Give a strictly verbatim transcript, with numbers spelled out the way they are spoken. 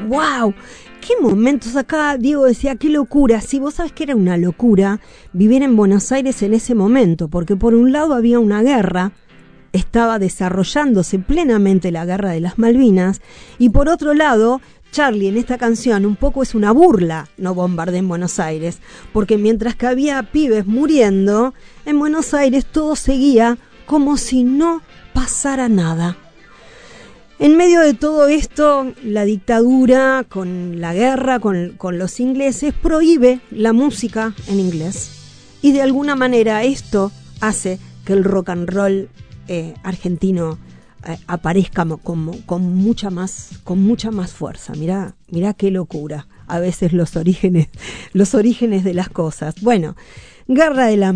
¡Wow! ¡Qué momentos! Acá Diego decía, qué locura. Sí, vos sabés que era una locura vivir en Buenos Aires en ese momento, porque por un lado había una guerra, estaba desarrollándose plenamente la guerra de las Malvinas, y por otro lado, Charlie en esta canción un poco es una burla, no bombardeen Buenos Aires, porque mientras que había pibes muriendo, en Buenos Aires todo seguía como si no pasara nada. En medio de todo esto, la dictadura, con la guerra, con, con los ingleses, prohíbe la música en inglés. Y de alguna manera esto hace que el rock and roll eh, argentino eh, aparezca con, con, mucha más, con mucha más fuerza. Mirá, mirá qué locura. A veces los orígenes, los orígenes de las cosas. Bueno, Guerra de la